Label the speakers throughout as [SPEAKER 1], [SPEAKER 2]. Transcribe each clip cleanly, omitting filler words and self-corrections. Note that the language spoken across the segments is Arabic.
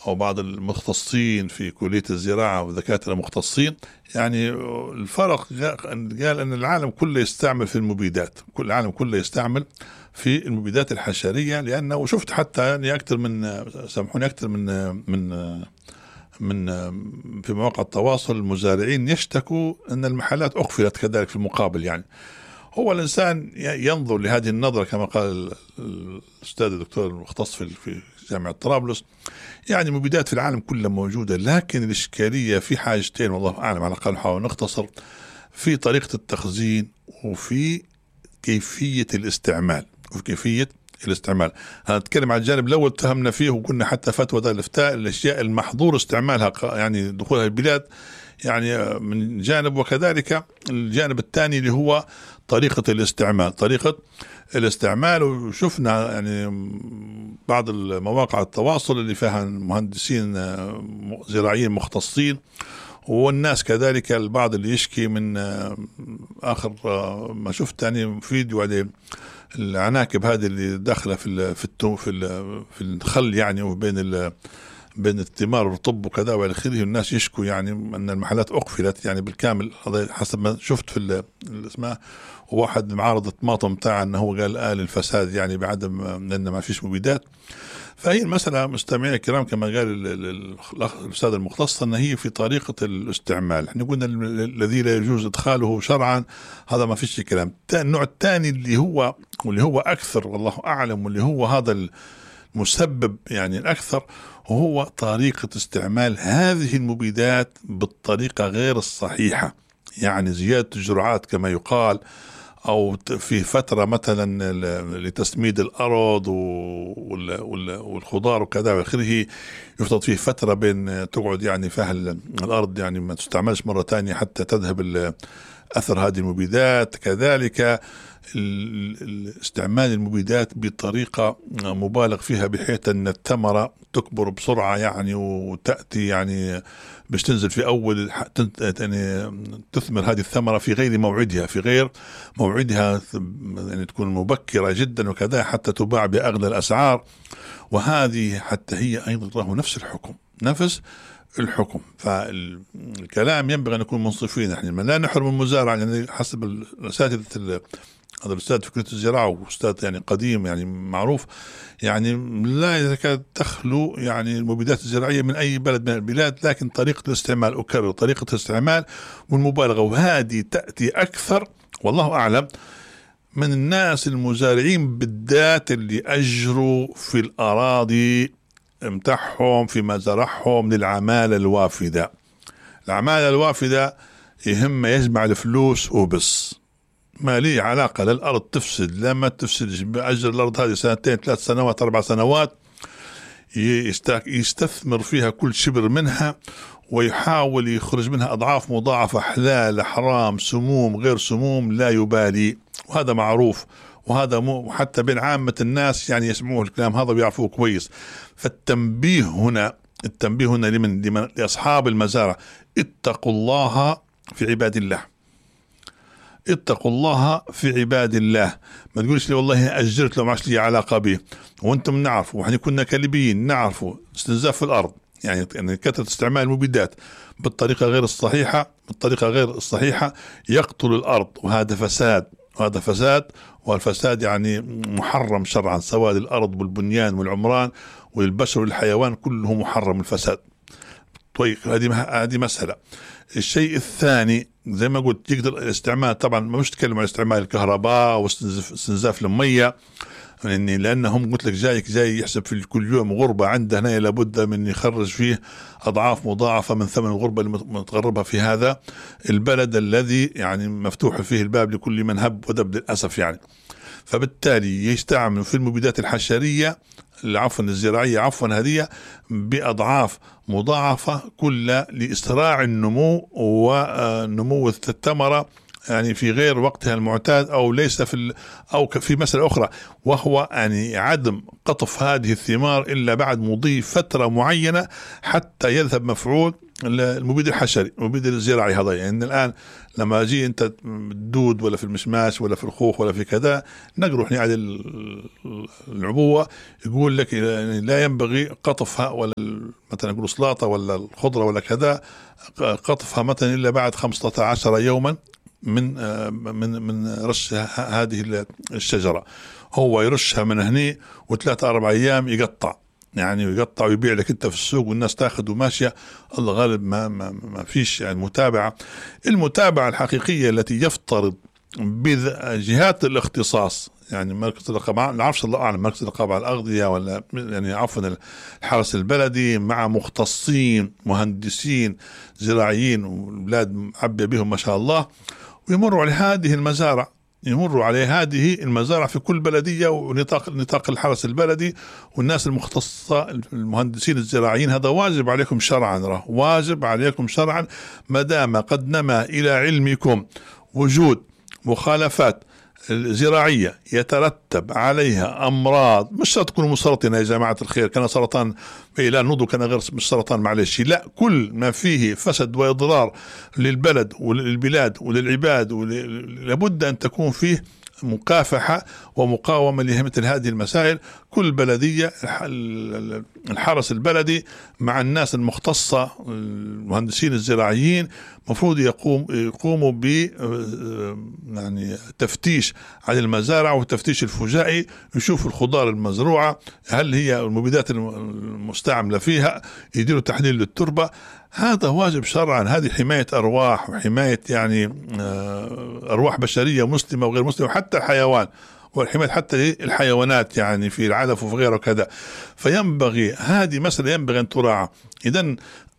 [SPEAKER 1] أو بعض المختصين في كلية الزراعة ودكاترة مختصين، يعني الفرق قال أن العالم كله يستعمل في المبيدات، كل العالم كله يستعمل في المبيدات الحشرية، لأنه شفت حتى يعني أكثر من، سامحوني، أكثر من في مواقع التواصل المزارعين يشتكوا أن المحلات أقفلت كذلك في المقابل. يعني هو الإنسان ينظر لهذه النظرة كما قال الأستاذ الدكتور المختص في جامعة طرابلس، يعني مبيدات في العالم كله موجودة، لكن الإشكالية في حاجتين والله أعلم، على الأقل نحاول نختصر، في طريقة التخزين وفي كيفية الاستعمال. هنتكلم عن الجانب الأول تهمنا فيه وقلنا حتى فتوى دار الإفتاء الأشياء المحظور استعمالها يعني دخولها البلاد يعني من جانب، وكذلك الجانب الثاني اللي هو طريقة الاستعمال. وشفنا يعني بعض المواقع التواصل اللي فيها مهندسين زراعيين مختصين، والناس كذلك البعض اللي يشكي من آخر ما شفت يعني فيديو على العناكب هذه اللي داخله في الخل يعني، وبين بين الثمار والرطب وكذا والى اخره، الناس يشكوا يعني ان المحلات اقفلت يعني بالكامل. هذا حسب ما شفت في اسمه واحد معارض الطماطم بتاع انه هو قال الفساد يعني بعدم لان ما فيش مبيدات. فهي المسألة مستمعين الكرام كما قال الأستاذ المختص أن هي في طريقة الاستعمال. احنا قلنا الذي لا يجوز إدخاله شرعا هذا ما فيش كلام. النوع الثاني اللي هو أكثر والله أعلم، واللي هو هذا المسبب يعني الأكثر، وهو طريقة استعمال هذه المبيدات بالطريقة غير الصحيحة، يعني زيادة الجرعات كما يقال، أو في فترة مثلا لتسميد الأرض والخضار وكذا وآخره، يفترض فيه فترة بين تقعد يعني فيها الأرض يعني ما تستعملش مرة تانية حتى تذهب أثر هذه المبيدات. كذلك استعمال المبيدات بطريقة مبالغ فيها بحيث أن الثمرة تكبر بسرعة يعني، وتأتي يعني باش تنزل في أول يعني تثمر هذه الثمرة في غير موعدها يعني تكون مبكرة جدا وكذا حتى تباع بأغلى الأسعار. وهذه حتى هي أيضا له نفس الحكم. فالكلام ينبغي أن نكون منصفين، احنا لا نحرم المزارع، يعني حسب الأساتذة، هذا الأستاذ في كلية الزراعة وأستاذ يعني قديم يعني معروف، يعني لا يكاد تخلو يعني المبيدات الزراعية من أي بلد من البلاد، لكن طريقة الاستعمال، أكرر طريقة الاستعمال والمبالغة، وهذه تأتي أكثر والله أعلم من الناس المزارعين بالذات اللي أجروا في الأراضي متاعهم فيما زرعهم للعمالة الوافدة. العمالة الوافدة يهم يجمع الفلوس وبس، ما لي علاقة للأرض تفسد لا ما تفسدش، بأجر الأرض هذه 2 3 سنوات 4 سنوات يستثمر فيها كل شبر منها، ويحاول يخرج منها أضعاف مضاعفة، حلال حرام سموم غير سموم لا يبالي، وهذا معروف، وهذا حتى بين عامة الناس يعني يسمعوه الكلام هذا ويعرفوه كويس. فالتنبيه هنا لمن لأصحاب المزارع، اتقوا الله في عباد الله، ما تقولش لي والله أجرت لو ما عادش لي علاقة به. وانتم نعرفوا وإحنا كنا كليبيين نعرفوا استنزاف الأرض، يعني كثرة استعمال المبيدات بالطريقة غير الصحيحة يقتل الأرض، وهذا فساد، والفساد يعني محرم شرعا، سواء للأرض والبنيان والعمران والبشر والحيوان كله محرم الفساد. طيب هذه مسألة. الشيء الثاني زي ما قلت يقدر الاستعمال، طبعا ما مش تكلم عن استعمال الكهرباء واستنزاف المية، يعني لأنهم قلت لك جاي يحسب في كل يوم غربة عنده هنا لابد من يخرج فيه أضعاف مضاعفة من ثمن الغربة المتغربة في هذا البلد الذي يعني مفتوح فيه الباب لكل من هب ودب للأسف يعني. فبالتالي يستعمل في المبيدات الحشرية الزراعية هذه بأضعاف مضاعفة كل لإسراع النمو ونمو الثمرة يعني في غير وقتها المعتاد، أو ليس أو في مسألة أخرى، وهو يعني عدم قطف هذه الثمار إلا بعد مضي فترة معينة حتى يذهب مفعول المبيد الحشري، المبيد الزراعي هذا. يعني الآن لما أجي أنت تدود ولا في المشماش ولا في الخوخ ولا في كذا، نقرح يعني العبوة يقول لك يعني لا ينبغي قطفها ولا مثلا يقولوا سلاطة ولا الخضرة ولا كذا، قطفها مثلا إلا بعد 15 يوما من رش هذه الشجرة. هو يرشها من هني و3 4 أيام يقطع، يعني يقطع ويبيع لك انت في السوق والناس تاخذ وماشيه. الله غالب ما فيش يعني متابعه. المتابعه الحقيقيه التي يفترض بجهات الاختصاص، يعني مركز الرقابه، نعرفش الله اعلم، مركز الرقابه على الاغذيه ولا يعني عفوا الحرس البلدي مع مختصين مهندسين زراعيين والبلاد معبيه بهم ما شاء الله، ويمروا على هذه المزارع، يمروا على هذه المزارع في كل بلدية ونطاق الحرس البلدي والناس المختصة المهندسين الزراعيين. هذا واجب عليكم شرعا، واجب عليكم شرعا، ما دام قد نما إلى علمكم وجود مخالفات زراعية يترتب عليها أمراض، مش شرط تكونوا مسرطنة يا جماعة الخير، كان سرطان لا نضو، كان غير مش سرطان معلش، لا، كل ما فيه فسد وإضرار للبلد وللبلاد وللعباد لابد أن تكون فيه مكافحة ومقاومة لمثل هذه المسائل. كل بلدية الحرس البلدي مع الناس المختصة المهندسين الزراعيين مفروض يقوموا ب يعني تفتيش على المزارع وتفتيش الفجائي، يشوفوا الخضار المزروعة هل هي المبيدات المستعملة فيها، يديروا تحليل للتربة. هذا واجب شرعا، هذه حماية أرواح وحماية يعني أرواح بشرية مسلمة وغير مسلمة وحتى الحيوان، والحماية حتى الحيوانات يعني في العلف وفي غيره كذا. فينبغي هذه مسألة ينبغي أن تراعى. إذن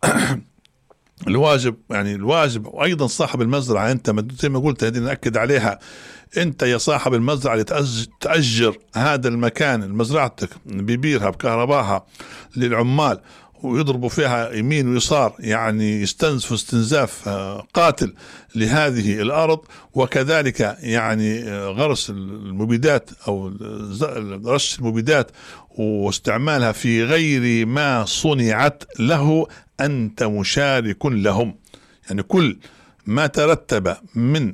[SPEAKER 1] الواجب وأيضا صاحب المزرعة، أنت زي ما قلت هذه نأكد عليها، أنت يا صاحب المزرعة اللي تأجر هذا المكان مزرعتك ببيرها بكهرباها للعمال ويضربوا فيها يمين ويسار، يعني يستنزفوا استنزاف قاتل لهذه الأرض، وكذلك يعني غرس المبيدات أو رش المبيدات واستعمالها في غير ما صنعت له، أنت مشارك لهم. يعني كل ما ترتب من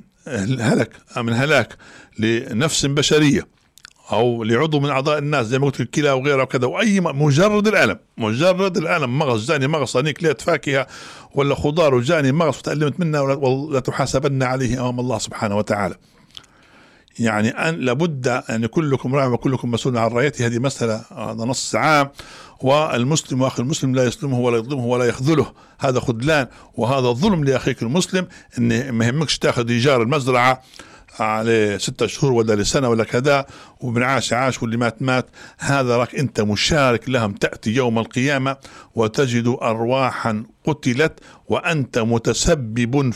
[SPEAKER 1] هلاك لنفس بشرية أو لعضو من أعضاء الناس زي ما قلت الكلى وغيرها وكذا، وأي مجرد الألم مغص جاني مغص أنا كليت فاكهة ولا خضار وجاني مغص وتألمت منها ولا تحاسبن عليه أمام الله سبحانه وتعالى. يعني أن لابد أن كلكم راع وكلكم مسؤول عن رعيته، هذه مسألة هذا نص عام. والمسلم وأخي المسلم لا يسلمه ولا يظلمه ولا يخذله، هذا خذلان وهذا ظلم لأخيك المسلم. إن ما يهمكش تاخذ إيجار المزرعة على 6 شهور ولا لسنة ولا كذا، ومن عاش واللي مات، هذا راك أنت مشارك لهم. تأتي يوم القيامة وتجد أرواحا قتلت وأنت متسبب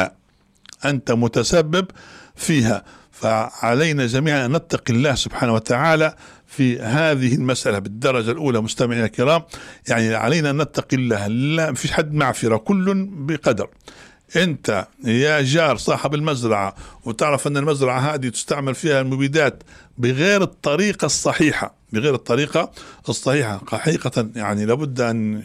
[SPEAKER 1] فيها. فعلينا جميعا أن نتقي الله سبحانه وتعالى في هذه المسألة بالدرجة الأولى. مستمعينا الكرام، يعني علينا أن نتقي الله، لا فيش حد معفرة، كل بقدر. أنت يا جار صاحب المزرعة وتعرف أن المزرعة هذه تستعمل فيها المبيدات بغير الطريقة الصحيحة حقيقة، يعني لابد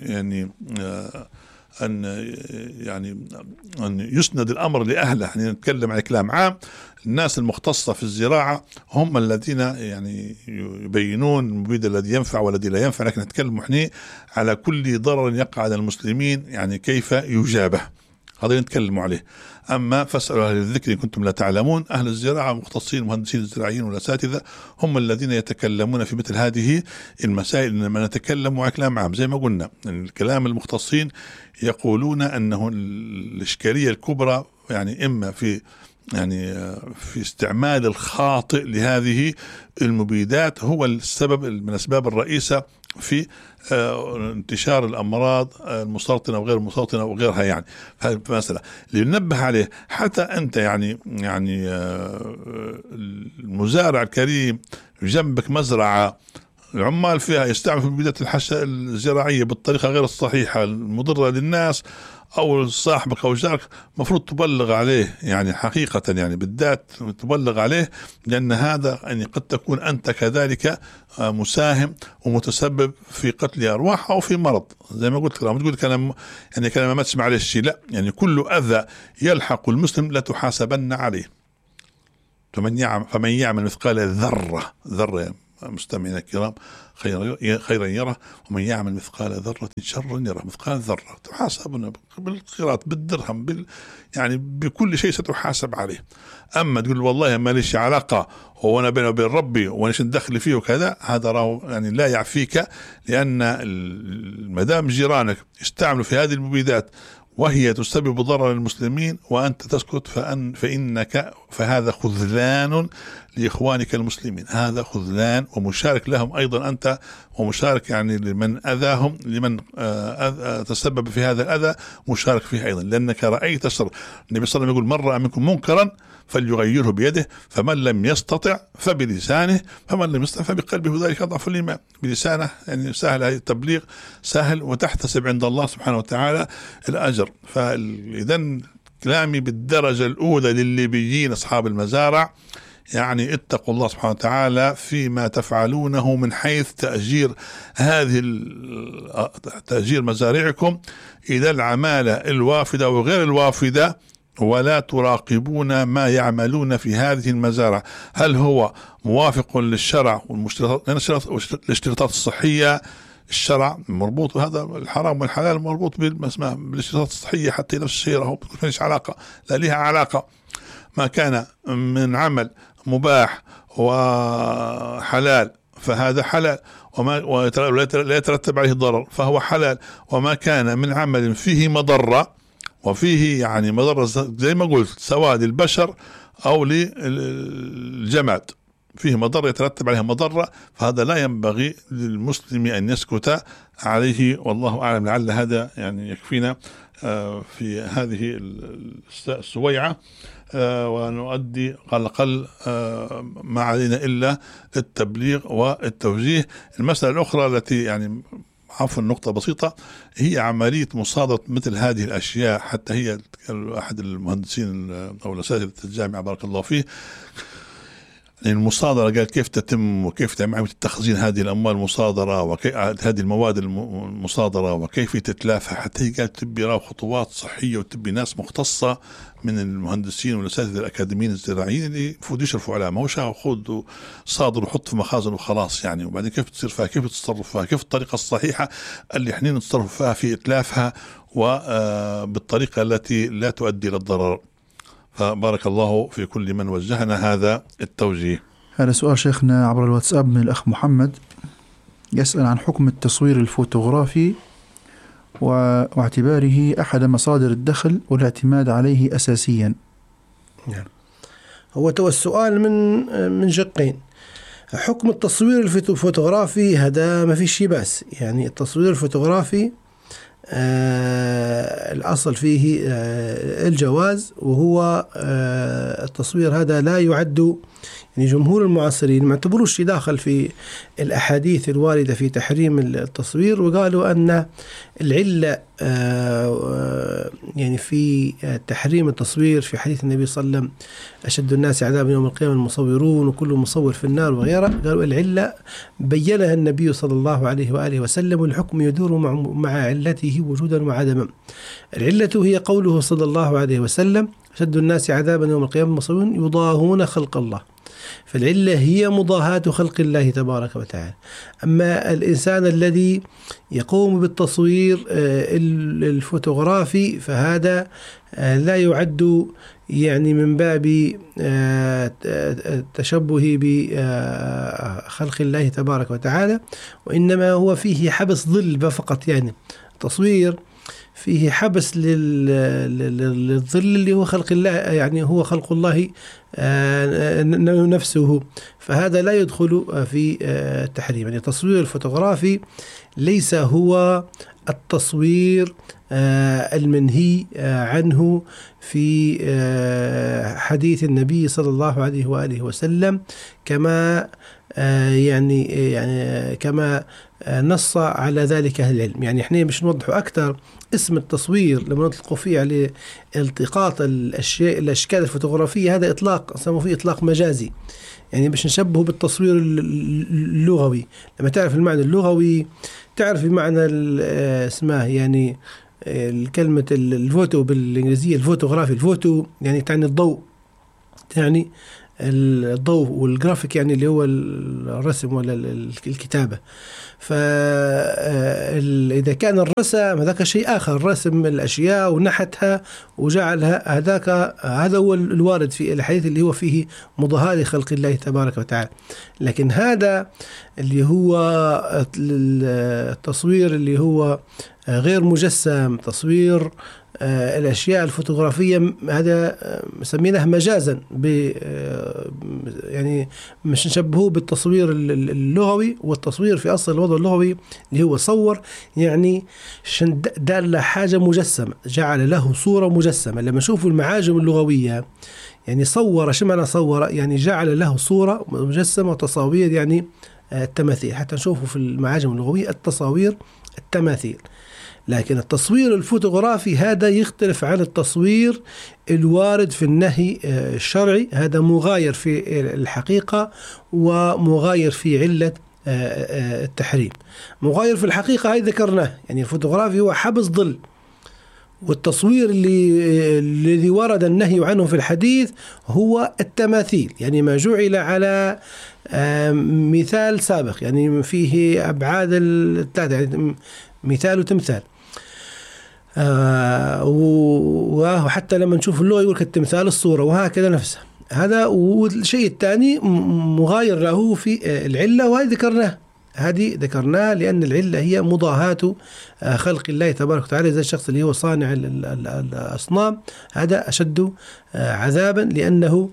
[SPEAKER 1] أن يسند الأمر لأهله. يعني نتكلم عن كلام عام، الناس المختصة في الزراعة هم الذين يعني يبينون المبيد الذي ينفع والذي لا ينفع، لكن نتكلم احنا على كل ضرر يقع على المسلمين يعني كيف يجابه، هذا نتكلم عليه. أما فاسألوا أهل الذكر إن كنتم لا تعلمون. أهل الزراعة مختصين المهندسين الزراعيين والأساتذة هم الذين يتكلمون في مثل هذه المسائل. إنما نتكلم على كلام عام زي ما قلنا، الكلام المختصين يقولون أنه الإشكالية الكبرى يعني إما في استعمال الخاطئ لهذه المبيدات، هو السبب من الأسباب الرئيسة في انتشار الأمراض المسرطنة وغير المسرطنة وغيرها. يعني مثلا اللي ننبه عليه، حتى أنت يعني المزارع الكريم جنبك مزرعة العمال فيها يستعمل في مبيدات الزراعية بالطريقة غير الصحيحة المضرة للناس، أو صاحبك أو جارك مفروض تبلغ عليه، يعني حقيقة يعني بالذات تبلغ عليه، لأن هذا يعني قد تكون أنت كذلك مساهم ومتسبب في قتل أرواح أو في مرض. زي ما قلت لك، تقول كلام يعني كلام ما تسمع عليه الشيء، لا، يعني كل أذى يلحق المسلم لا تحاسبن عليه. فمن يعمل مثقال ذرة مستمعينا الكرام خيرا يره، ومن يعمل مثقال ذرة شرا يره. مثقال ذرة تحاسبنا بالقيراط، بالدرهم، يعني بكل شيء ستحاسب عليه. أما تقول والله ما ليش علاقة وانا بيني وبين ربي وليش ندخل فيه وكذا، هذا راه يعني لا يعفيك، لأن مدام جيرانك يستعملوا في هذه المبيدات وهي تسبب ضرر للمسلمين وأنت تسكت، فهذا خذلان لإخوانك المسلمين، هذا خذلان ومشارك لهم أيضا أنت، ومشارك يعني لمن أذاهم، لمن تسبب في هذا الأذى مشارك فيه أيضا، لأنك رأيت الشر. النبي صلى الله عليه وسلم يقول: من رأى منكم منكرا فليغيره بيده، فمن لم يستطع فبلسانه، فمن لم يستطع فبقلبه، ذلك أضعف الإيمان. بلسانه يعني سهل، هذا التبليغ سهل، وتحتسب عند الله سبحانه وتعالى الأجر. فإذا كلامي بالدرجة الأولى للليبيين أصحاب المزارع، يعني اتقوا الله سبحانه وتعالى فيما تفعلونه من حيث تأجير مزارعكم إلى العمالة الوافدة وغير الوافدة، ولا تراقبون ما يعملون في هذه المزارع، هل هو موافق للشرع والاشتراطات الصحية. الشرع مربوط بهذا، الحرام والحلال مربوط بالاشتراطات الصحية، حتى نفس الشيء راهو مفيش علاقة، لا لها علاقة. ما كان من عمل مباح وحلال فهذا حلال، لا يترتب عليه ضرر فهو حلال. وما كان من عمل فيه مضرة، وفيه يعني مضرة زي ما قلت سواء للبشر أو للجماد، فيه مضرة يترتب عليها مضرة، فهذا لا ينبغي للمسلم أن يسكت عليه. والله أعلم. لعل هذا يعني يكفينا في هذه السويعة، ونؤدي على الأقل ما علينا إلا التبليغ والتوجيه. المسألة الأخرى التي يعني عفوا نقطة بسيطة، هي عملية مصادرة مثل هذه الأشياء. حتى هي أحد المهندسين أو الأساتذة الجامعة بارك الله فيه، المصادرة قال كيف تتم وكيف تعمل عملية تخزين هذه الأموال المصادرة هذه المواد المصادرة وكيف تتلافى. حتى هي قال تبي خطوات صحية وتبي ناس مختصة من المهندسين والأساتذة الأكاديميين الزراعيين اللي المفروض يشرفوا عليها، ما هو خذ صادر وحط في مخازن وخلاص يعني. وبعدين كيف تصير فيها، كيف تتصرف فيها، كيف الطريقة الصحيحة اللي احنا نتصرف فيها في إتلافها وبالطريقة التي لا تؤدي للضرر. فبارك الله في كل من وجهنا هذا التوجيه.
[SPEAKER 2] هذا سؤال شيخنا عبر الواتساب من الأخ محمد، يسأل عن حكم التصوير الفوتوغرافي واعتباره أحد مصادر الدخل والاعتماد عليه أساسيا.
[SPEAKER 3] نعم، هو السؤال من شقين. حكم التصوير الفوتوغرافي هذا ما في شيء بس، يعني التصوير الفوتوغرافي الأصل فيه الجواز، وهو التصوير هذا لا يعد، يعني جمهور المعاصرين ما اعتبروش داخل في الأحاديث الواردة في تحريم التصوير، وقالوا أن العلة يعني في تحريم التصوير في حديث النبي صلى الله عليه وسلم: أشد الناس عذابا يوم القيامة المصورون وكل مصور في النار وغيره. قالوا العلة بينها النبي صلى الله عليه وآله وسلم، والحكم يدور مع علته وجودا وعدما. العلة هي قوله صلى الله عليه وسلم: أشد الناس عذابا يوم القيامة المصورون يضاهون خلق الله. فالعلة هي مضاهاة خلق الله تبارك وتعالى. أما الإنسان الذي يقوم بالتصوير الفوتوغرافي فهذا لا يعد يعني من باب التشبه بخلق الله تبارك وتعالى، وإنما هو فيه حبس ظل فقط. يعني تصوير فيه حبس للظل اللي هو خلق الله، يعني هو خلق الله نفسه، فهذا لا يدخل في التحريم. يعني التصوير الفوتوغرافي ليس هو التصوير المنهي عنه في حديث النبي صلى الله عليه وآله وسلم، كما كما نص على ذلك أهل العلم. يعني احنا مش نوضحوا أكثر اسم التصوير لما نطلقوا فيه على التقاط الأشكال الفوتوغرافية، هذا إطلاق سموه فيه إطلاق مجازي، يعني مش نشبهه بالتصوير اللغوي. لما تعرف المعنى اللغوي تعرف المعنى اسمه يعني الكلمة الفوتو بالإنجليزية، الفوتوغرافي، الفوتو يعني تعني الضوء، يعني الضوء والجرافيك، يعني اللي هو الرسم ولا الكتابة. فإذا كان الرسم هذاك شيء آخر، رسم الأشياء ونحتها وجعلها، هذا هو الوارد في الحديث اللي هو فيه مضاهاة لخلق الله تبارك وتعالى. لكن هذا اللي هو التصوير اللي هو غير مجسم، تصوير الأشياء الفوتوغرافية، هذا سميناه مجازا، يعني مش نشبهه بالتصوير اللغوي. والتصوير في أصل الوضع اللغوي اللي هو صور، يعني دال حاجة مجسمة، جعل له صورة مجسمة. لما نشوفوا المعاجم اللغوية يعني صور، شو معنى صور؟ يعني جعل له صورة مجسمة وتصاوير، يعني التماثيل. حتى نشوفوا في المعاجم اللغوية التصاوير التماثيل. لكن التصوير الفوتوغرافي هذا يختلف عن التصوير الوارد في النهي الشرعي. هذا مغاير في الحقيقة ومغاير في علة التحريم. مغاير في الحقيقة هاي ذكرناه، يعني الفوتوغرافي هو حبس ظل، والتصوير الذي ورد النهي عنه في الحديث هو التماثيل، يعني ما جعل على مثال سابق، يعني فيه أبعاد الثلاثة، يعني مثال وتمثال. وحتى لما نشوف اللغة يقول التمثال الصورة، وهكذا نفسه. هذا. والشيء الثاني مغاير له في العلة، وهذه ذكرناه لأن العلة هي مضاهاة خلق الله تبارك وتعالى. زي الشخص اللي هو صانع الأصنام، هذا أشد عذابا، لأنه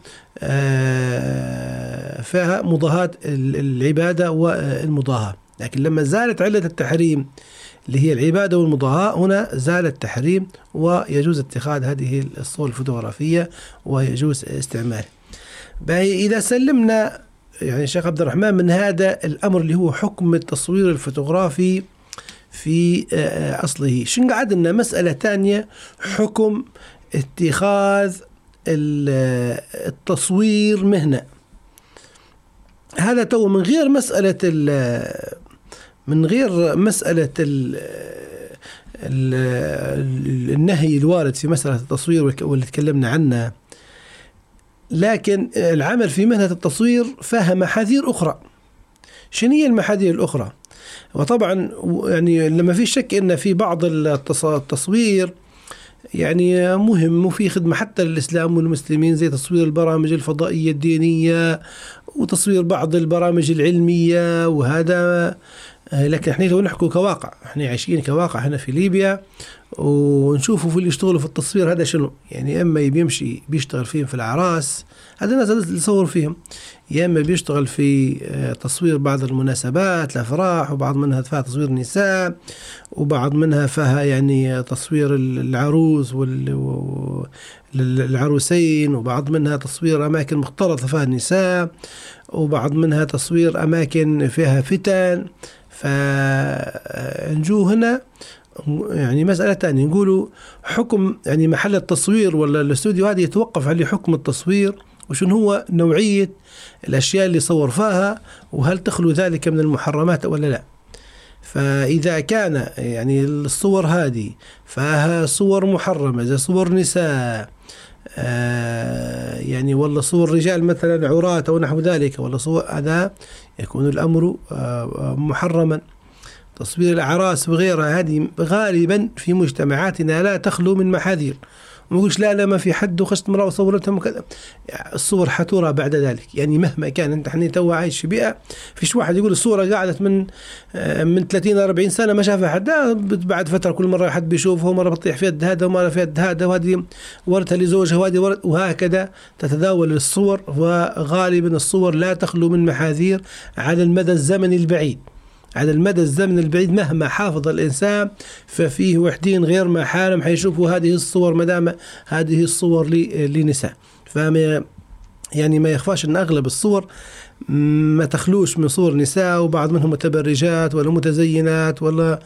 [SPEAKER 3] فيها مضاهاة العبادة والمضاهاة. لكن لما زالت علة التحريم اللي هي العبادة والمضاهاة، هنا زال التحريم، ويجوز اتخاذ هذه الصور الفوتوغرافية ويجوز استعمالها. إذا سلمنا يعني شيخ عبد الرحمن من هذا الأمر اللي هو حكم التصوير الفوتوغرافي في أصله، شن قعد لنا مسألة تانية، حكم اتخاذ التصوير مهنة. هذا تو من غير مسألة النهي الوارد في مسألة التصوير واللي تكلمنا عنه. لكن العمل في مهنة التصوير فيها محاذير أخرى. شنو هي المحاذير الأخرى؟ وطبعا يعني لما في شك إن في بعض التصوير يعني مهم وفي خدمة حتى للإسلام والمسلمين، زي تصوير البرامج الفضائية الدينية وتصوير بعض البرامج العلمية وهذا. لكن احنا لو نحكوا كواقع، احنا عايشين كواقع هنا في ليبيا، ونشوفوا في اللي يشتغلوا في التصوير هذا شنو، يعني اما بيمشي بيشتغل فيهم في الأعراس، هذا الناس اللي يصور فيهم، يا اما بيشتغل في تصوير بعض المناسبات الأفراح، وبعض منها فيها تصوير النساء، وبعض منها فيها يعني تصوير العروس والعروسين، وبعض منها تصوير أماكن مختلطة فيها النساء، وبعض منها تصوير أماكن فيها فتن. فنجو هنا يعني مسألة تانية، نقولوا حكم يعني محل التصوير ولا الاستوديو هذا يتوقف على حكم التصوير، وشن هو نوعية الأشياء اللي صور فيها، وهل تخلو ذلك من المحرمات ولا لا. فإذا كان يعني الصور هذه فيها صور محرمة زي صور نساء، يعني ولا صور رجال مثلا عراة أو نحو ذلك، ولا صور، هذا يكون الأمر محرما. تصوير الأعراس وغيرها هذه غالبا في مجتمعاتنا لا تخلو من محاذير. ما يقولش لا ما في حد وخشت مرة وصورتهم وكذا، الصور حتورى بعد ذلك. يعني مهما كان انت حني تو عايش في بيئة، فيش واحد يقول الصورة قعدت من 30-40 سنة ما شافها حد، بعد فترة كل مرة حد بيشوفه، ومرة بتطيح في يد هذا ومرة في يد هذا، وهذه ورثها لزوجها وهذه وهكذا تتداول الصور. وغالبا الصور لا تخلو من محاذير على المدى الزمني البعيد. على المدى الزمني البعيد مهما حافظ الإنسان ففيه وحدين غير ما حالهم حيشوفوا هذه الصور مدام هذه الصور لنساء. فما يعني ما يخفاش أن أغلب الصور ما تخلوش من صور نساء، وبعض منهم متبرجات ولا متزينات ولا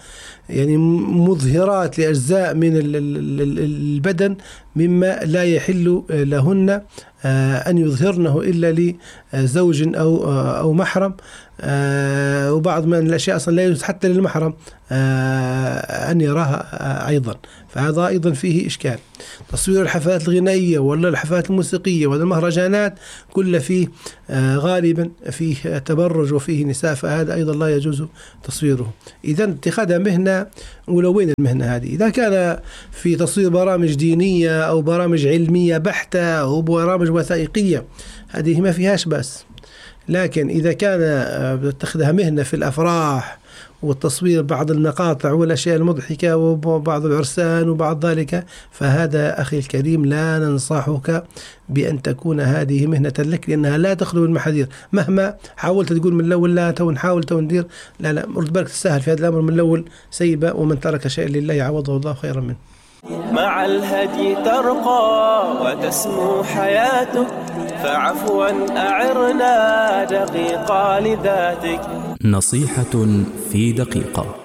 [SPEAKER 3] يعني مظهرات لأجزاء من البدن مما لا يحل لهن أن يظهرنه إلا لزوج أو محرم، وبعض من الأشياء أصلا لا يجوز حتى للمحرم أن يراها أيضا، فهذا أيضا فيه إشكال. تصوير الحفلات الغنائية ولا الحفلات الموسيقية ولا المهرجانات كل فيه غالبا فيه تبرج وفيه نساء، فهذا أيضا لا يجوز تصويره. إذا اتخاذها مهنة، ولو وين المهنة هذه؟ إذا كان في تصوير برامج دينية أو برامج علمية بحتة أو برامج وثائقية هذه ما فيهاش بس، لكن إذا كان بتاخذها مهنة في الأفراح والتصوير بعض المقاطع والأشياء المضحكة وبعض العرسان وبعض ذلك، فهذا أخي الكريم لا ننصحك بأن تكون هذه مهنة لك، لأنها لا تخلو من المحاذير. مهما حاولت تقول من الأول لا نحاول ندير، لا رد بالك تستاهل في هذا الأمر من الأول سيبة، ومن ترك شيئا لله عوضه الله خيرا منه.
[SPEAKER 4] مع الهدي ترقى وتسمو حياتك، فعفوا أعرنا دقيقة لذاتك.
[SPEAKER 5] نصيحة في دقيقة.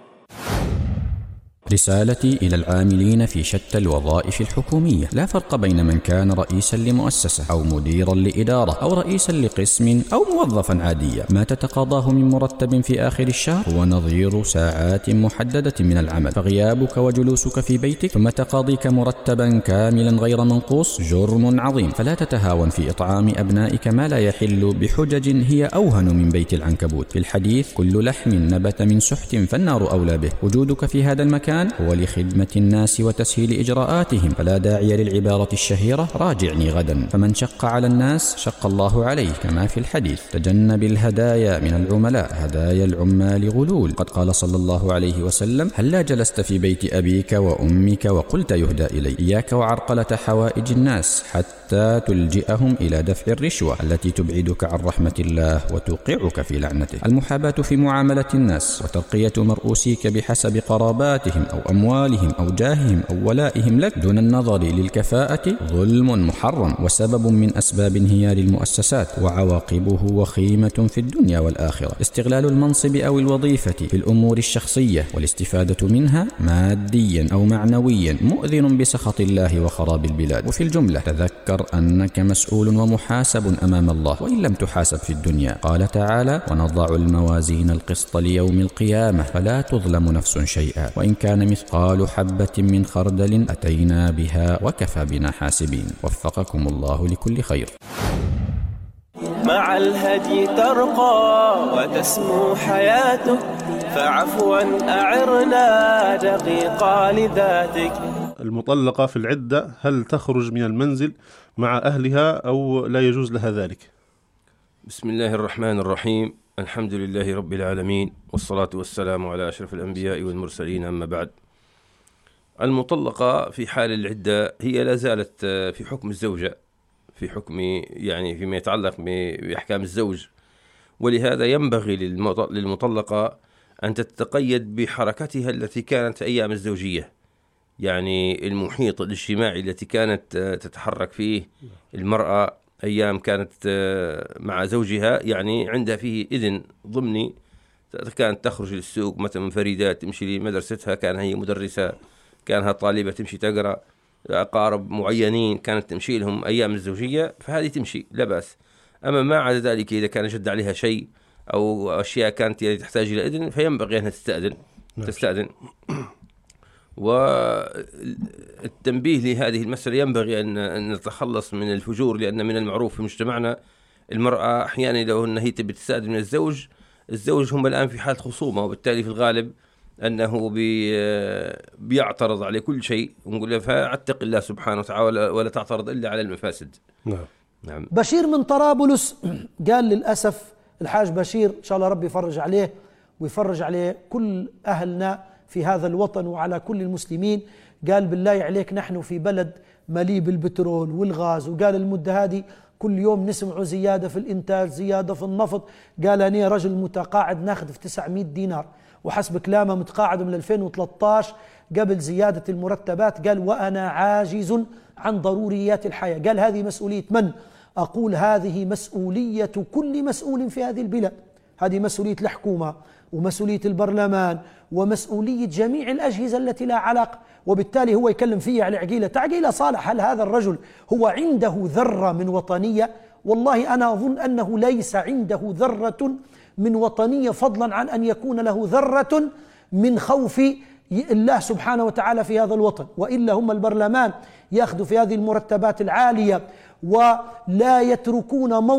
[SPEAKER 5] رسالتي إلى العاملين في شتى الوظائف الحكومية: لا فرق بين من كان رئيسا لمؤسسة أو مديرا لإدارة أو رئيسا لقسم أو موظفا عاديا. ما تتقاضاه من مرتب في آخر الشهر هو نظير ساعات محددة من العمل، فغيابك وجلوسك في بيتك ثم تقاضيك مرتبا كاملا غير منقوص جرم عظيم. فلا تتهاون في إطعام أبنائك ما لا يحل بحجج هي أوهن من بيت العنكبوت. في الحديث: كل لحم نبت من سحت فالنار أولى به. وجودك في هذا المكان هو لخدمة الناس وتسهيل إجراءاتهم، فلا داعي للعبارة الشهيرة: راجعني غدا. فمن شق على الناس شق الله عليه، كما في الحديث: تجنب الهدايا من العملاء، هدايا العمال غلول. قد قال صلى الله عليه وسلم: هلا جلست في بيت أبيك وأمك وقلت يهدى إلي. إياك وعرقلة حوائج الناس حتى تلجئهم إلى دفع الرشوة التي تبعدك عن رحمة الله وتوقعك في لعنته. المحاباة في معاملة الناس وترقية مرؤوسيك بحسب قراباتهم أو أموالهم أو جاههم أو ولائهم لك دون النظر للكفاءة ظلم محرم وسبب من أسباب انهيار المؤسسات، وعواقبه وخيمة في الدنيا والآخرة. استغلال المنصب أو الوظيفة في الأمور الشخصية والاستفادة منها ماديا أو معنويا مؤذن بسخط الله وخراب البلاد. وفي الجملة تذكر أنك مسؤول ومحاسب أمام الله وإن لم تحاسب في الدنيا. قال تعالى: ونضع الموازين القسط ليوم القيامة فلا تظلم نفس شيئا وإن كان مثقال حبة من خردل أتينا بها وكفى بنا حاسبين. وفقكم الله لكل خير.
[SPEAKER 4] مع الهدي ترقى وتسمو حياتك، فعفوا أعرنا دقيقة لذاتك.
[SPEAKER 6] المطلقة في العدة هل تخرج من المنزل مع أهلها أو لا يجوز لها ذلك؟
[SPEAKER 7] بسم الله الرحمن الرحيم. الحمد لله رب العالمين، والصلاة والسلام على أشرف الأنبياء والمرسلين، أما بعد. المطلقة في حال العدة هي لا زالت في حكم الزوجة، في حكم يعني فيما يتعلق بأحكام الزوج، ولهذا ينبغي للمطلقة أن تتقيد بحركتها التي كانت أيام الزوجية، يعني المحيط الاجتماعي التي كانت تتحرك فيه المرأة أيام كانت مع زوجها، يعني عندها فيه إذن ضمني، كانت تخرج للسوق مثلا منفردة، تمشي لمدرستها، كان هي مدرسة، كانها طالبة تمشي تقرأ، أقارب معينين كانت تمشي لهم أيام الزوجية، فهذه تمشي لا بأس. أما ما عدا ذلك إذا كان جد عليها شيء أو أشياء كانت تحتاج إلى إذن فينبغي أنها تستأذن. والتنبيه لهذه المسألة ينبغي أن نتخلص من الفجور، لأن من المعروف في مجتمعنا المرأة أحيانا لو أنها هي تبي تستأذن من الزوج هم الآن في حالة خصومة، وبالتالي في الغالب أنه بيعترض على كل شيء، ونقول له فاتق الله سبحانه وتعالى ولا تعترض إلا على المفاسد.
[SPEAKER 8] نعم. بشير من طرابلس قال: للأسف الحاج بشير إن شاء الله ربي يفرج عليه ويفرج عليه كل أهلنا في هذا الوطن وعلى كل المسلمين. قال: بالله عليك نحن في بلد مليء بالبترول والغاز، وقال المدة هذه كل يوم نسمع زيادة في الإنتاج، زيادة في النفط. قال: أنا رجل متقاعد ناخذ في 900 دينار، وحسب كلامه متقاعد من 2013 قبل زيادة المرتبات. قال: وأنا عاجز عن ضروريات الحياة. قال: هذه مسؤولية من؟ أقول هذه مسؤولية كل مسؤول في هذه البلاد، هذه مسؤولية الحكومة ومسؤولية البرلمان ومسؤولية جميع الأجهزة التي لا علاقة. وبالتالي هو يكلم فيها على عقيلة صالح. هل هذا الرجل هو عنده ذرة من وطنية؟ والله أنا أظن أنه ليس عنده ذرة من وطنية، فضلا عن أن يكون له ذرة من خوف الله سبحانه وتعالى في هذا الوطن. وإلا هم البرلمان يأخذوا في هذه المرتبات العالية ولا يتركون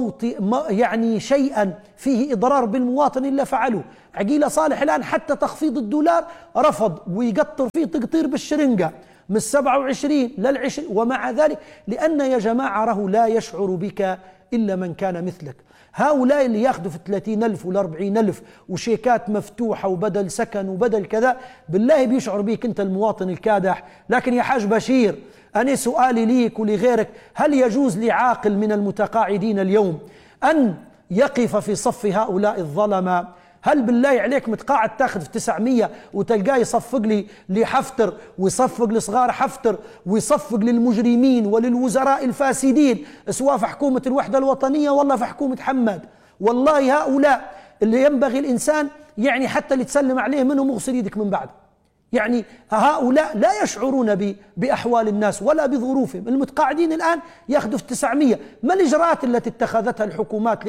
[SPEAKER 8] يعني شيئا فيه إضرار بالمواطن إلا فعلوه. عقيلة صالح الآن حتى تخفيض الدولار رفض ويقطر فيه تقطير بالشرنقة من 27 لل20. ومع ذلك لأن يا جماعة راه لا يشعر بك إلا من كان مثلك. هؤلاء اللي ياخذوا في 30,000 ولا 40,000 وشيكات مفتوحة وبدل سكن وبدل كذا، بالله بيشعر بيك أنت المواطن الكادح. لكن يا حاج بشير، أنا سؤالي ليك ولغيرك، هل يجوز لعاقل من المتقاعدين اليوم أن يقف في صف هؤلاء الظلمة؟ هل بالله عليك متقاعد تاخذ في 900 وتلقاه يصفق لي لحفتر ويصفق لصغار حفتر ويصفق للمجرمين وللوزراء الفاسدين، سواء في حكومة الوحدة الوطنية ولا في حكومة حماد؟ والله هؤلاء اللي ينبغي الإنسان يعني حتى اللي تسلم عليه منهم مغسل يدك من بعد. يعني هؤلاء لا يشعرون بأحوال الناس ولا بظروفهم. المتقاعدين الآن ياخذوا في 900. ما الإجراءات التي اتخذتها الحكومات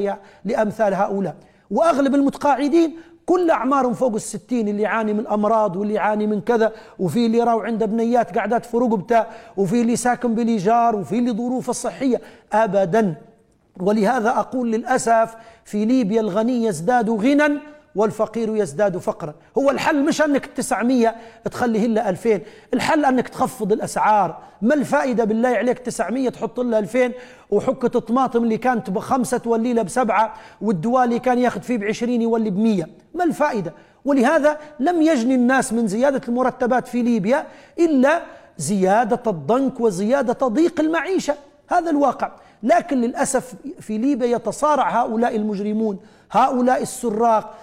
[SPEAKER 8] لأمثال هؤلاء؟ وأغلب المتقاعدين كل أعمارهم فوق 60، اللي يعاني من أمراض واللي يعاني من كذا، وفي اللي راو عنده بنيات قاعدات في رقبته، وفي اللي ساكن بالإيجار، وفي اللي ظروفه الصحية أبدا. ولهذا أقول للأسف في ليبيا الغني يزداد غنى والفقير يزداد فقرا. هو الحل مش أنك 900 تخليه إلا 2000، الحل أنك تخفض الأسعار. ما الفائدة بالله عليك 900 تحط لها 2000 وحكة الطماطم اللي كانت ب5 تولي لها ب7 والدواء اللي كان ياخذ فيه ب20 يولي ب100؟ ما الفائدة؟ ولهذا لم يجني الناس من زيادة المرتبات في ليبيا إلا زيادة الضنك وزيادة ضيق المعيشة. هذا الواقع. لكن للأسف في ليبيا يتصارع هؤلاء المجرمون، هؤلاء السراق،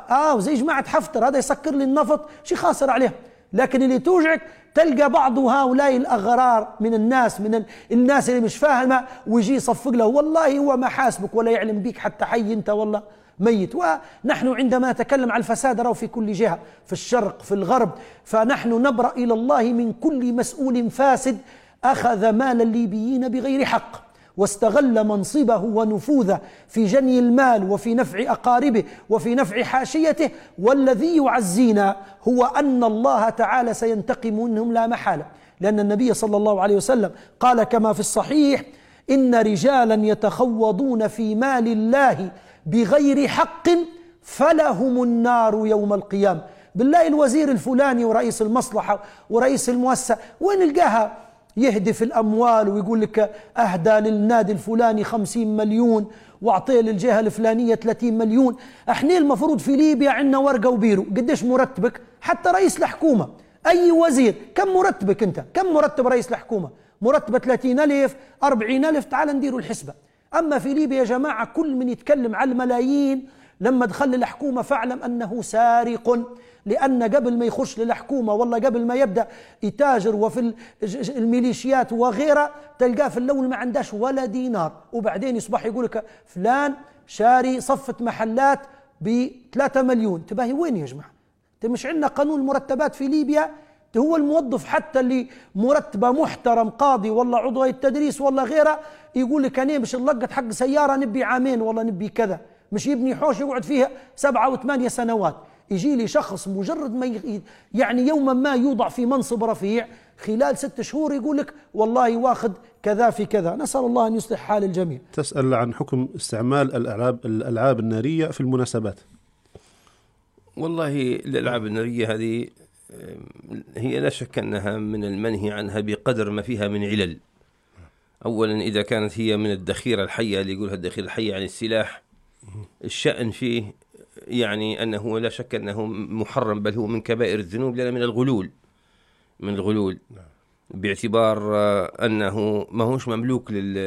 [SPEAKER 8] زي جماعة حفتر، هذا يسكر لي النفط شي خاسر عليه. لكن اللي توجعك تلقى بعض هؤلاء الأغرار من الناس اللي مش فاهمة ويجي يصفق له، والله هو ما حاسبك ولا يعلم بيك حتى حي أنت والله ميت. ونحن عندما نتكلم عن الفساد راه في كل جهة، في الشرق في الغرب، فنحن نبرأ إلى الله من كل مسؤول فاسد أخذ مال الليبيين بغير حق واستغل منصبه ونفوذه في جني المال وفي نفع أقاربه وفي نفع حاشيته. والذي يعزينا هو أن الله تعالى سينتقم منهم لا محالة، لأن النبي صلى الله عليه وسلم قال كما في الصحيح: إن رجالا يتخوضون في مال الله بغير حق فلهم النار يوم القيامة. بالله الوزير الفلاني ورئيس المصلحة ورئيس المؤسسة وين نلقاها يهدف الأموال ويقول لك أهدى للنادي الفلاني 50 مليون وأعطيه للجهة الفلانية 30 مليون. احنا المفروض في ليبيا عندنا ورقة وبيرو. قديش مرتبك؟ حتى رئيس الحكومة أي وزير كم مرتبك أنت؟ كم مرتب رئيس الحكومة؟ مرتبة 30,000 40,000. تعال نديروا الحسبة. أما في ليبيا يا جماعة كل من يتكلم على الملايين لما دخل الحكومة فاعلم أنه سارق. لأن قبل ما يخش للحكومة والله قبل ما يبدأ يتاجر وفي الميليشيات وغيرها تلقاه في الأول ما عندهش ولا دينار، وبعدين يصبح يقولك فلان شاري صفة محلات ب3 مليون. تباهي وين يا جماعة؟ مش عندنا قانون المرتبات في ليبيا؟ هو الموظف حتى اللي مرتبه محترم قاضي والله عضو التدريس والله غيره يقول لك أنا مش نلقط حق سيارة نبي عامين والله نبي كذا، مش يبني حوش يقعد فيها 7 و8 سنوات. يجي لي شخص مجرد ما يعني يوما ما يوضع في منصب رفيع خلال 6 شهور يقول لك والله واخذ كذا في كذا. نسأل الله أن يصلح حال الجميع.
[SPEAKER 6] تسأل عن حكم استعمال الألعاب النارية في المناسبات.
[SPEAKER 7] والله الألعاب النارية هذه هي لا شك أنها من المنهي عنها بقدر ما فيها من علل. أولا إذا كانت هي من الذخيرة الحية اللي يقولها الذخيرة الحية عن السلاح، الشأن فيه يعني أنه لا شك أنه محرم، بل هو من كبائر الذنوب، لأنه من الغلول باعتبار أنه ما هوش مملوك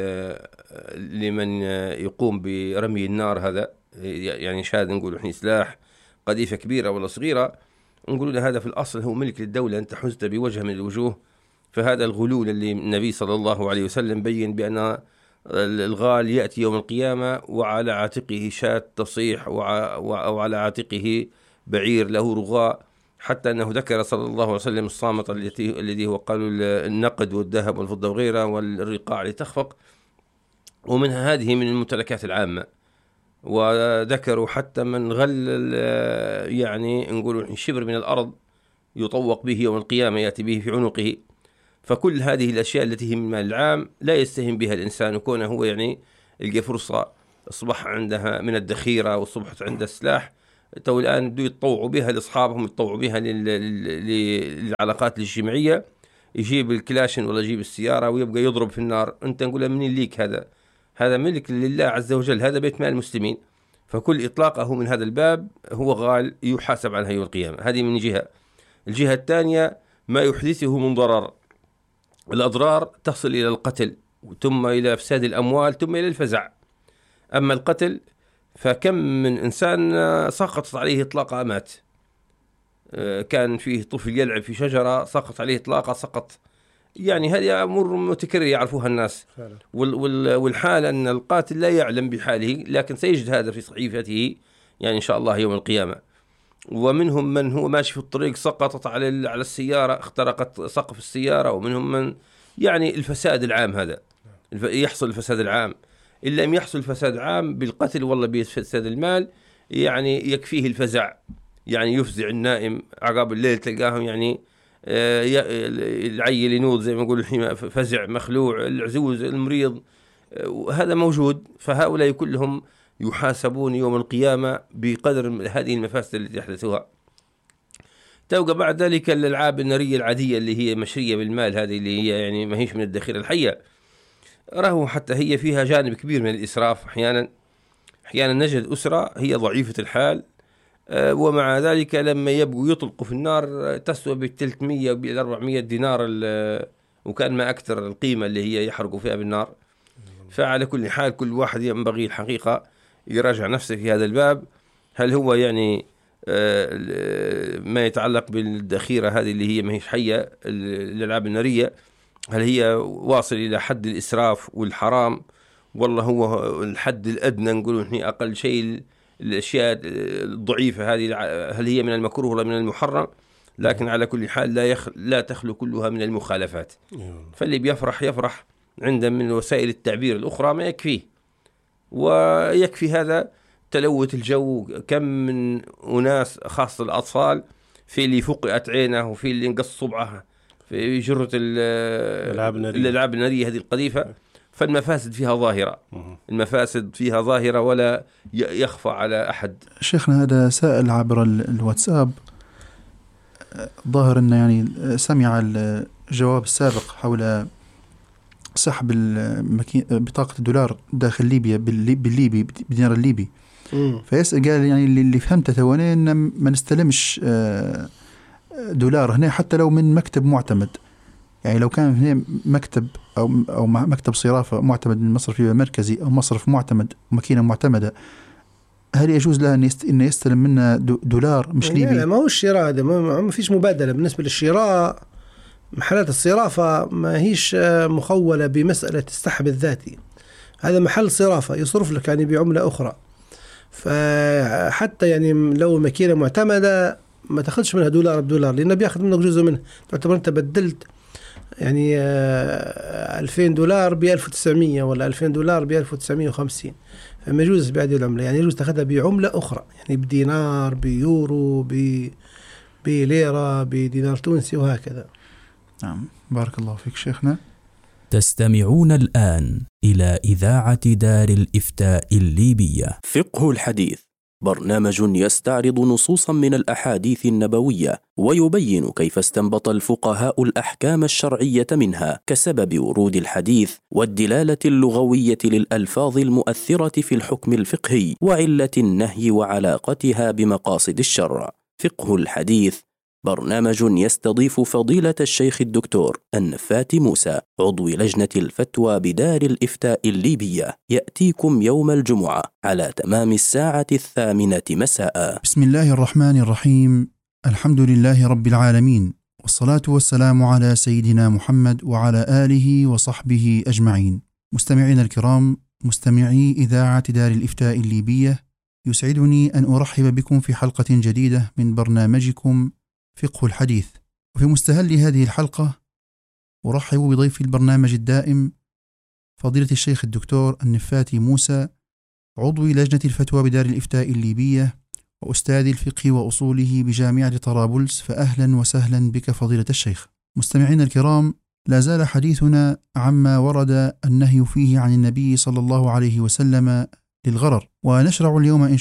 [SPEAKER 7] لمن يقوم برمي النار. هذا يعني شاهد نقول إحنا سلاح قذيفة كبيرة ولا صغيرة، نقول له هذا في الأصل هو ملك للدولة، أنت حزت بوجه من الوجوه. فهذا الغلول اللي النبي صلى الله عليه وسلم بين بأن الغال يأتي يوم القيامة وعلى عاتقه شاة تصيح أو على عاتقه بعير له رغاء، حتى أنه ذكر صلى الله عليه وسلم الصامت الذي هو قالوا النقد والذهب والفضة وغيرها والرقاع لتخفق، ومنها هذه من الممتلكات العامة. وذكروا حتى من غل يعني نقول شبر من الأرض يطوق به يوم القيامة يأتي به في عنقه. فكل هذه الأشياء التي هي من المال العام لا يستهين بها الإنسان، وكونه هو يعني يلقى فرصة أصبح عندها من الذخيرة وأصبحت عنده السلاح، تو الآن بدو يتطوعوا بها لأصحابهم، يتطوعوا بها للعلاقات الاجتماعية، يجيب الكلاشن ولا يجيب السيارة ويبقى يضرب في النار. أنت نقول له منين ليك هذا ملك لله عز وجل، هذا بيت مال المسلمين. فكل إطلاقه من هذا الباب هو غال يحاسب عنها يوم القيامة. هذه من جهة. الجهة الثانية ما يحدثه من ضرر، الأضرار تصل إلى القتل ثم إلى إفساد الأموال ثم إلى الفزع. أما القتل فكم من إنسان سقطت عليه إطلاقة مات، كان فيه طفل يلعب في شجرة سقط عليه إطلاقة سقط. يعني هذه أمور متكررة يعرفوها الناس. والحال أن القاتل لا يعلم بحاله، لكن سيجد هذا في صحيفته يعني إن شاء الله يوم القيامة. ومنهم من هو ماشي في الطريق سقطت على السيارة، اخترقت سقف السيارة. ومنهم من يعني الفساد العام، هذا يحصل الفساد العام. إن لم يحصل الفساد العام بالقتل والله بفساد المال، يعني يكفيه الفزع، يعني يفزع النائم عقاب الليل تلقاهم يعني العيل ينوض زي ما نقول فزع مخلوع، العزوز المريض، هذا موجود. فهؤلاء كلهم يحاسبون يوم القيامة بقدر هذه المفاسد التي يحدثوها. توقع بعد ذلك الألعاب النارية العادية اللي هي مشرية بالمال، هذه اللي هي يعني ما هيش من الذخيرة الحية، راهو حتى هي فيها جانب كبير من الإسراف. أحيانا نجد أسرة هي ضعيفة الحال، ومع ذلك لما يبقوا يطلقوا في النار تسوى ب300 وب400 دينار، وكان ما أكثر القيمة اللي هي يحرقوا فيها بالنار. فعلى كل حال كل واحد ينبغي الحقيقة يراجع نفسه في هذا الباب. هل هو يعني ما يتعلق بالذخيرة هذه اللي هي ما هيش حية، الألعاب النارية، هل هي واصل إلى حد الإسراف والحرام، والله هو الحد الأدنى نقول هي أقل شيء الأشياء الضعيفة هذه، هل هي من المكروه ولا من المحرم؟ لكن على كل حال لا تخلو كلها من المخالفات. فاللي يفرح عنده من وسائل التعبير الأخرى ما يكفيه، ويكفي هذا تلوث الجو. كم من أناس خاصة الأطفال في اللي فقئت عينه وفي اللي انقص صبعه في جرة الألعاب النارية هذه القذيفة. فالمفاسد فيها ظاهرة ولا يخفى على أحد.
[SPEAKER 2] شيخنا هذا سائل عبر الواتساب، ظاهر أنه يعني سمع الجواب السابق حول سحب بطاقة الدولار داخل ليبيا بالدينار الليبي. فيسأل قال يعني اللي فهمته ثواني أن ما نستلمش دولار هنا حتى لو من مكتب معتمد. يعني لو كان هنا مكتب أو مكتب صرافة معتمد من مصرف مركزي أو مصرف معتمد ماكينة معتمدة، هل يجوز له أن يستلم منا دولار مش ليبي؟
[SPEAKER 3] لا ما هو الشراء هذا، ما فيش مبادلة بالنسبة للشراء. محلات الصرافة ما هيش مخولة بمسألة السحب الذاتي، هذا محل صرافة يصرف لك يعني بعملة أخرى. فحتى يعني لو ماكينة معتمدة ما تاخذش منها دولار بدولار، لأنه بياخذ منك جزء منه. تعتبر أنت بدلت يعني 2000 دولار ب1900 ولا 2000 دولار ب1950، فما يجوز بهذه العملة. يعني يجوز تاخذها بعملة أخرى، يعني بدينار، بيورو، بليرة، بدينار تونسي، وهكذا.
[SPEAKER 2] نعم، بارك الله فيك شيخنا.
[SPEAKER 9] تستمعون الآن إلى إذاعة دار الإفتاء الليبية.
[SPEAKER 10] فقه الحديث، برنامج يستعرض نصوصا من الأحاديث النبوية ويبين كيف استنبط الفقهاء الأحكام الشرعية منها كسبب ورود الحديث والدلالة اللغوية للألفاظ المؤثرة في الحكم الفقهي وعلة النهي وعلاقتها بمقاصد الشرع. فقه الحديث برنامج يستضيف فضيلة الشيخ الدكتور النفات موسى عضو لجنة الفتوى بدار الإفتاء الليبية، يأتيكم يوم الجمعة على تمام 8:00 مساء.
[SPEAKER 2] بسم الله الرحمن الرحيم، الحمد لله رب العالمين، والصلاة والسلام على سيدنا محمد وعلى آله وصحبه أجمعين. مستمعينا الكرام، مستمعي إذاعة دار الإفتاء الليبية، يسعدني أن أرحب بكم في حلقة جديدة من برنامجكم فقه الحديث. وفي مستهل هذه الحلقة أرحب بضيف البرنامج الدائم فضيلة الشيخ الدكتور النفاتي موسى، عضو لجنة الفتوى بدار الإفتاء الليبية وأستاذ الفقه وأصوله بجامعة طرابلس. فأهلا وسهلا بك فضيلة الشيخ. مستمعينا الكرام، لا زال حديثنا عما ورد النهي فيه عن النبي صلى الله عليه وسلم للغرر، ونشرع اليوم إن